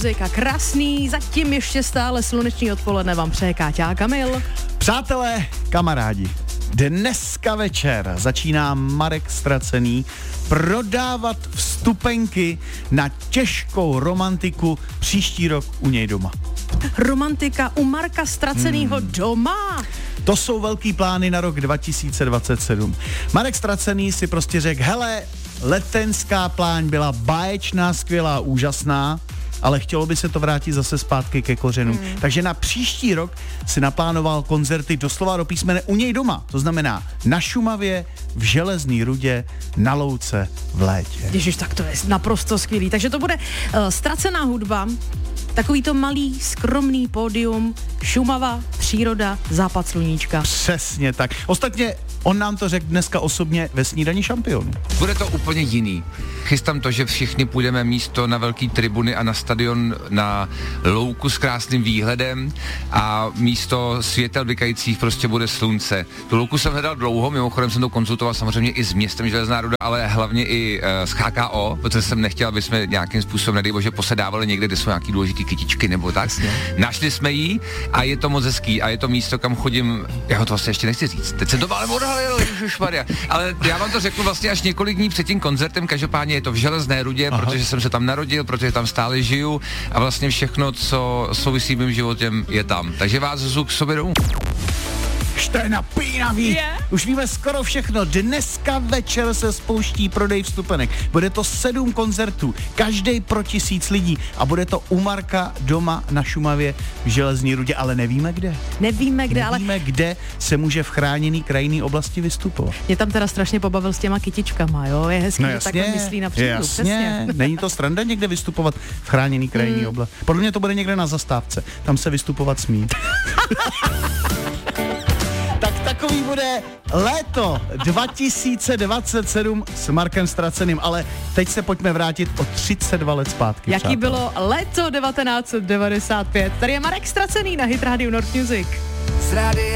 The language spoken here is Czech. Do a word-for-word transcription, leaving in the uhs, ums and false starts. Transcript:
Muzika krásný, zatím ještě stále sluneční odpoledne vám přeje Káťa a Kamil. Přátelé, kamarádi, dneska večer začíná Marek Ztracený prodávat vstupenky na těžkou romantiku příští rok u něj doma. Romantika u Marka Ztracenýho hmm. doma. To jsou velký plány na rok dva tisíce dvacet sedm. Marek Ztracený si prostě řekl, hele, letenská pláň byla báječná, skvělá, úžasná, ale chtělo by se to vrátit zase zpátky ke kořenům. Hmm. Takže na příští rok si naplánoval koncerty doslova do písmene u něj doma. To znamená na Šumavě, v Železný Rudě, na Louce v létě. Ježiš, tak to je naprosto skvělý. Takže to bude uh, ztracená hudba, takový to malý, skromný pódium, Šumava, příroda, západ sluníčka. Přesně tak. Ostatně on nám to řekl dneska osobně ve Snídani šampionů. Bude to úplně jiný. Chystám to, že všichni půjdeme místo na velký tribuny a na stadion na louku s krásným výhledem a místo světel vykajících prostě bude slunce. Tu louku jsem hledal dlouho, mimochodem jsem to konzultoval samozřejmě i s městem Železná Ruda, ale hlavně i uh, s H K O, protože jsem nechtěl, aby jsme nějakým způsobem, nedej bože, posedávali někde, kde jsou nějaký důležitý kytičky nebo tak. Jasně. Našli jsme jí a je to moc hezký a je to místo, kam chodím, já ho to vlastně ještě nechci říct. Teď se to ale odhalil, ježišmarja. Ale já vám to řeknu vlastně až několik dní před tím koncertem, každopádně je to v Železné Rudě, Aha. protože jsem se tam narodil, protože tam stále žiju a vlastně všechno, co souvisí mým životem, je tam. Takže vás zvu k sobě domů. To je napínavý. Yeah. Už víme skoro všechno. Dneska večer se spouští prodej vstupenek. Bude to sedm koncertů, každý pro tisíc lidí a bude to u Marka doma na Šumavě v Železný Rudě, ale nevíme kde. Nevíme kde, ale... Nevíme, kde se může v chráněný krajinný oblasti vystupovat. Mě tam teda strašně pobavil s těma kytičkama, jo? Je hezký, no že jasně, takhle myslí například. Jasně, přesně. Není to sranda někde vystupovat v chráněný krajinný hmm. oblasti. Podle mě to bude někde na zastávce. Tam se vystupovat smí. Tak takový bude léto dva tisíce dvacet sedm s Markem Ztraceným, ale teď se pojďme vrátit o třicet dva let zpátky. Jaký přátelé. bylo léto devatenáct set devadesát pět? Tady je Marek Ztracený na Hit Radio North Music.